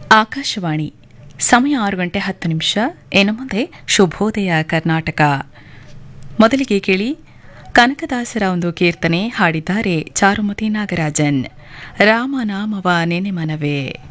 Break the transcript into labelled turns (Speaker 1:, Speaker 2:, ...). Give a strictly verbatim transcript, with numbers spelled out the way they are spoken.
Speaker 1: ಆಕಾಶವಾಣಿ ಸಮಯ ಆರು ಗಂಟೆ ಹತ್ತು ನಿಮಿಷ. ಇನ್ನು ಮುಂದೆ ಶುಭೋದಯ ಕರ್ನಾಟಕ. ಮೊದಲಿಗೆ ಕೇಳಿ ಕನಕದಾಸರ ಒಂದು ಕೀರ್ತನೆ, ಹಾಡಿದ್ದಾರೆ ಚಾರುಮತಿ ನಾಗರಾಜನ್. ರಾಮನಾಮವ ನೆನೆ ಮನವೇ.